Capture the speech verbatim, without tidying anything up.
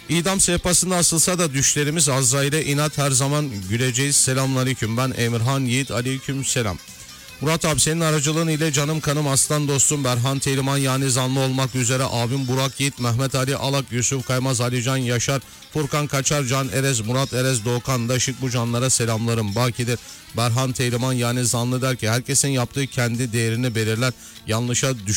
İdam sehpasında asılsa da düşlerimiz Azrail'e inat, her zaman güleceğiz. Selamünaleyküm. Ben Emirhan Yiğit. Aleyküm selam. Murat abi, senin aracılığın ile canım kanım aslan dostum Berhan Teyliman, yani zanlı olmak üzere abim Burak Yiğit, Mehmet Ali Alak, Yusuf Kaymaz, Alican Yaşar, Furkan Kaçar, Can Erez, Murat Erez, Doğukan Daşık, bu canlara selamlarım bakidir. Berhan Teyliman, yani zanlı der ki herkesin yaptığı kendi değerini belirler. Yanlışa düş